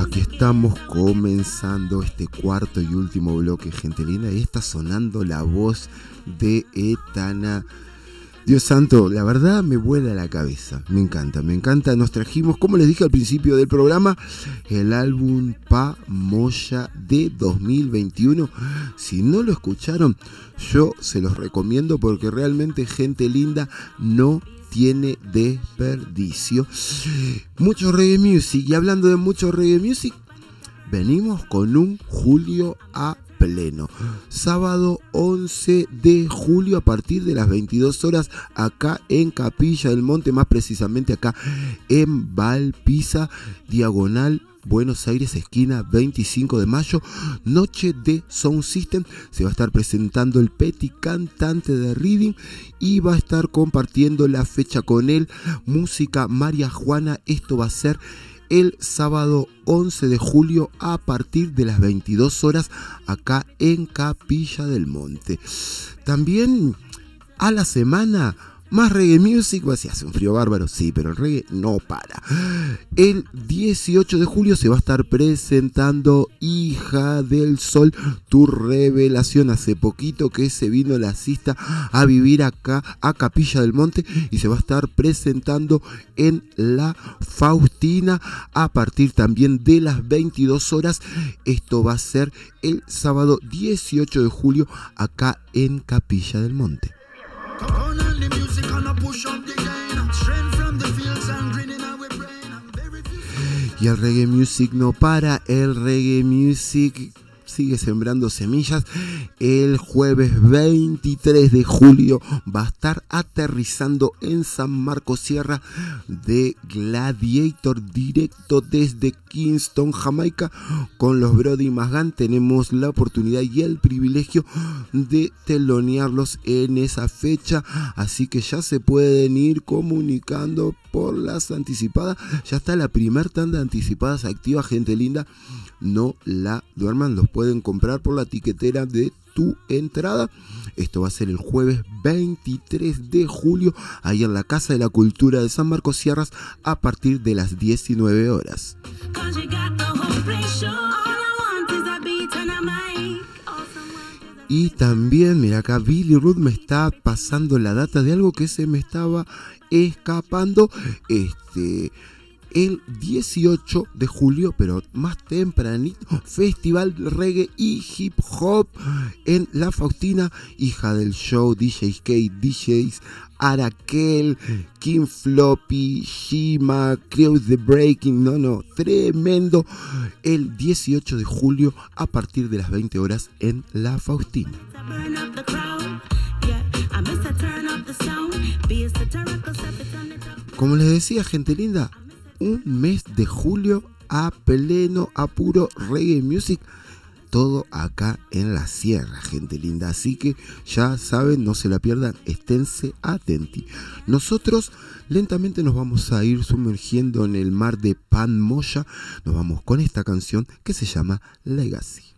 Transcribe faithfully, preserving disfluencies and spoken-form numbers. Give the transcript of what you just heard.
Aquí estamos comenzando este cuarto y último bloque, gente linda, y está sonando la voz de Etana. Dios santo, la verdad me vuela la cabeza, me encanta, me encanta. Nos trajimos, como les dije al principio del programa, el álbum Pa Moya de dos mil veintiuno. Si no lo escucharon, yo se los recomiendo porque realmente, gente linda, no tiene desperdicio. Mucho reggae music, y hablando de mucho reggae music, venimos con un julio a pleno. Sábado once de julio a partir de las veintidós horas acá en Capilla del Monte, más precisamente acá en Valpisa, diagonal Buenos Aires, esquina veinticinco de mayo, noche de Sound System. Se va a estar presentando el Petty, cantante de Reading, y va a estar compartiendo la fecha con él, música María Juana. Esto va a ser el sábado once de julio a partir de las veintidós horas acá en Capilla del Monte. También a la semana, más reggae music. Va a ser, hace un frío bárbaro, sí, pero el reggae no para. El dieciocho de julio se va a estar presentando Hija del Sol, tu revelación. Hace poquito que se vino la cista a vivir acá a Capilla del Monte y se va a estar presentando en la Faustina a partir también de las veintidós horas. Esto va a ser el sábado dieciocho de julio acá en Capilla del Monte. Y el reggae music no para, el reggae music sigue sembrando semillas. El jueves veintitrés de julio va a estar aterrizando en San Marcos Sierra de Gladiator, directo desde Kingston, Jamaica, con los Brody Magan. Tenemos la oportunidad y el privilegio de telonearlos en esa fecha, así que ya se pueden ir comunicando por las anticipadas. Ya está la primer tanda de anticipadas activa, gente linda. No la duerman, los pueden comprar por la tiquetera de Tu Entrada. Esto va a ser el jueves veintitrés de julio, ahí en la Casa de la Cultura de San Marcos Sierras, a partir de las diecinueve horas. Y también, mira acá, Billy Ruth me está pasando la data de algo que se me estaba escapando. Este... El dieciocho de julio, pero más tempranito, Festival Reggae y Hip Hop en la Faustina. Hija del Show, D J K, D Js Arakel, King Floppy, Shima, Crews The Breaking. No, no, tremendo. El dieciocho de julio a partir de las veinte horas en la Faustina. Como les decía, gente linda, un mes de julio a pleno, a puro reggae music, todo acá en la sierra, gente linda. Así que ya saben, no se la pierdan, esténse atentos. Nosotros lentamente nos vamos a ir sumergiendo en el mar de Pa Moya. Nos vamos con esta canción que se llama Legacy.